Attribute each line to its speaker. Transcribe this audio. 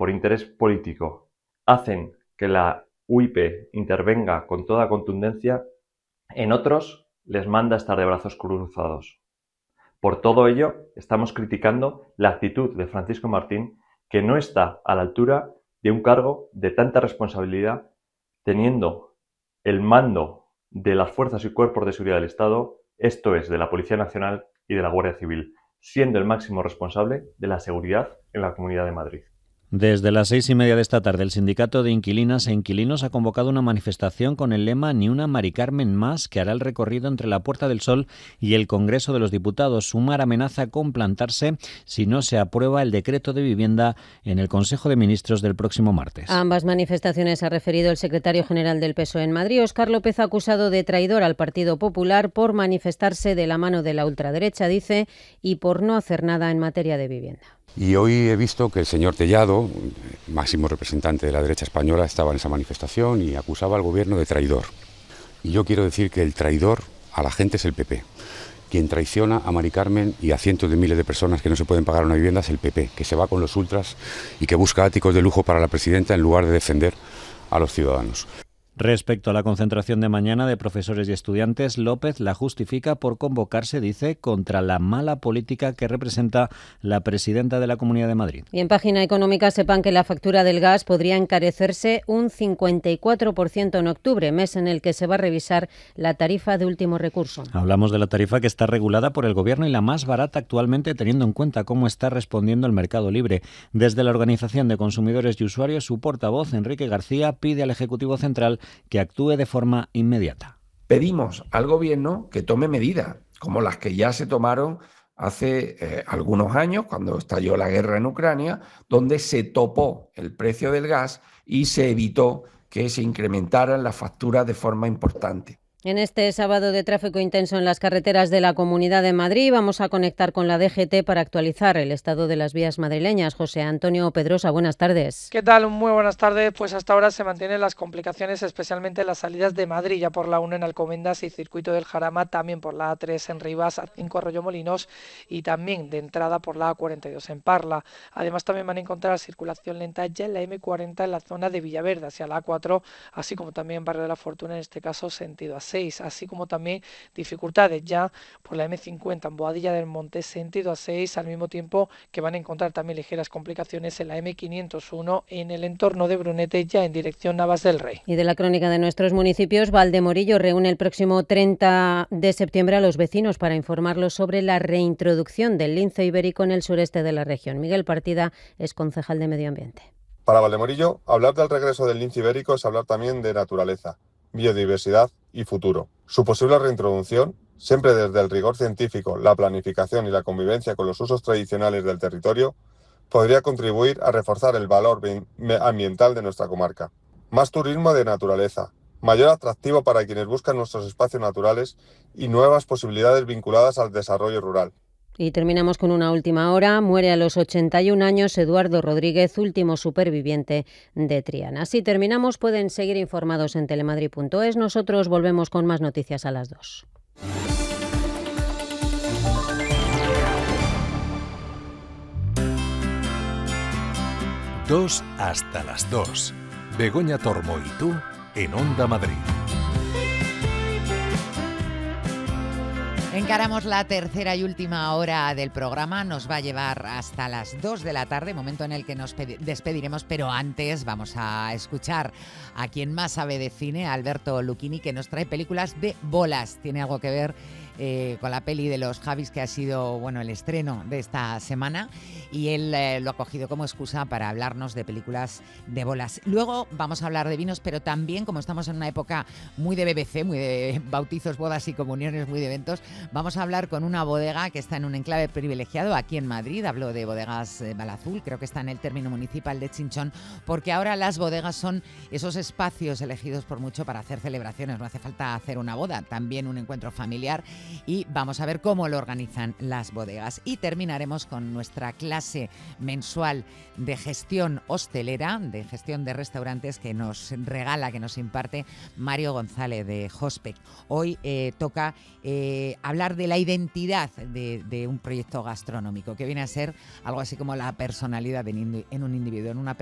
Speaker 1: por interés político, hacen que la UIP intervenga con toda contundencia, en otros les manda a estar de brazos cruzados. Por todo ello, estamos criticando la actitud de Francisco Martín, que no está a la altura de un cargo de tanta responsabilidad, teniendo el mando de las fuerzas y cuerpos de seguridad del Estado, esto es, de la Policía Nacional y de la Guardia Civil, siendo el máximo responsable de la seguridad en la Comunidad de Madrid.
Speaker 2: Desde las 6:30 de esta tarde, el Sindicato de Inquilinas e Inquilinos ha convocado una manifestación con el lema Ni una Mari Carmen más, que hará el recorrido entre la Puerta del Sol y el Congreso de los Diputados. Sumar amenaza con plantarse si no se aprueba el decreto de vivienda en el Consejo de Ministros del próximo martes.
Speaker 3: A ambas manifestaciones ha referido el secretario general del PSOE en Madrid. Óscar López ha acusado de traidor al Partido Popular por manifestarse de la mano de la ultraderecha, dice, y por no hacer nada en materia de vivienda.
Speaker 4: Y hoy he visto que el señor Tellado, máximo representante de la derecha española, estaba en esa manifestación y acusaba al gobierno de traidor. Y yo quiero decir que el traidor a la gente es el PP. Quien traiciona a Mari Carmen y a cientos de miles de personas que no se pueden pagar una vivienda es el PP, que se va con los ultras y que busca áticos de lujo para la presidenta en lugar de defender a los ciudadanos.
Speaker 2: Respecto a la concentración de mañana de profesores y estudiantes, López la justifica por convocarse, dice, contra la mala política que representa la presidenta de la Comunidad de Madrid.
Speaker 3: Y en Página Económica sepan que la factura del gas podría encarecerse un 54% en octubre, mes en el que se va a revisar la tarifa de último recurso.
Speaker 2: Hablamos de la tarifa que está regulada por el Gobierno y la más barata actualmente, teniendo en cuenta cómo está respondiendo el mercado libre. Desde la Organización de Consumidores y Usuarios, su portavoz, Enrique García, pide al Ejecutivo Central que actúe de forma inmediata.
Speaker 5: Pedimos al Gobierno que tome medidas, como las que ya se tomaron hace algunos años, cuando estalló la guerra en Ucrania, donde se topó el precio del gas y se evitó que se incrementaran las facturas de forma importante.
Speaker 3: En este sábado de tráfico intenso en las carreteras de la Comunidad de Madrid vamos a conectar con la DGT para actualizar el estado de las vías madrileñas. José Antonio Pedrosa, buenas tardes.
Speaker 6: ¿Qué tal? Muy buenas tardes. Pues hasta ahora se mantienen las complicaciones, especialmente en las salidas de Madrid, ya por la 1 en Alcobendas y Circuito del Jarama, también por la A3 en Rivas, A5 Arroyomolinos y también de entrada por la A42 en Parla. Además también van a encontrar circulación lenta ya en la M40 en la zona de Villaverde hacia la A4, así como también en Barrio de la Fortuna, en este caso sentido A6. Así como también dificultades ya por la M50 en Boadilla del Monte sentido A6, al mismo tiempo que van a encontrar también ligeras complicaciones en la M501 en el entorno de Brunete, ya en dirección Navas del Rey.
Speaker 3: Y de la crónica de nuestros municipios, Valdemorillo reúne el próximo 30 de septiembre a los vecinos para informarlos sobre la reintroducción del lince ibérico en el sureste de la región. Miguel Partida es concejal de Medio Ambiente.
Speaker 7: Para Valdemorillo, hablar del regreso del lince ibérico es hablar también de naturaleza, biodiversidad y futuro. Su posible reintroducción, siempre desde el rigor científico, la planificación y la convivencia con los usos tradicionales del territorio, podría contribuir a reforzar el valor ambiental de nuestra comarca. Más turismo de naturaleza, mayor atractivo para quienes buscan nuestros espacios naturales y nuevas posibilidades vinculadas al desarrollo rural.
Speaker 3: Y terminamos con una última hora. Muere a los 81 años Eduardo Rodríguez, último superviviente de Triana. Así terminamos. Pueden seguir informados en telemadrid.es. Nosotros volvemos con más noticias a las 2.
Speaker 8: Dos hasta las 2. Begoña Tormo y tú en Onda Madrid.
Speaker 9: Encaramos la tercera y última hora del programa, nos va a llevar hasta las 2 de la tarde, momento en el que nos despediremos, pero antes vamos a escuchar a quien más sabe de cine, Alberto Lucchini, que nos trae películas de bolas. Tiene algo que ver con la peli de los Javis, que ha sido el estreno de esta semana, y él lo ha cogido como excusa para hablarnos de películas de bolas. Luego vamos a hablar de vinos, pero también, como estamos en una época muy de BBC, muy de bautizos, bodas y comuniones, muy de eventos, vamos a hablar con una bodega que está en un enclave privilegiado aquí en Madrid. Hablo de Bodegas Balazul, creo que está en el término municipal de Chinchón, porque ahora las bodegas son esos espacios elegidos por mucho para hacer celebraciones. No hace falta hacer una boda, también un encuentro familiar, y vamos a ver cómo lo organizan las bodegas. Y terminaremos con nuestra clase mensual de gestión hostelera, de gestión de restaurantes, que nos regala, que nos imparte Mario González de Hospec. Hoy toca hablar de la identidad de un proyecto gastronómico, que viene a ser algo así como la personalidad en un individuo, en una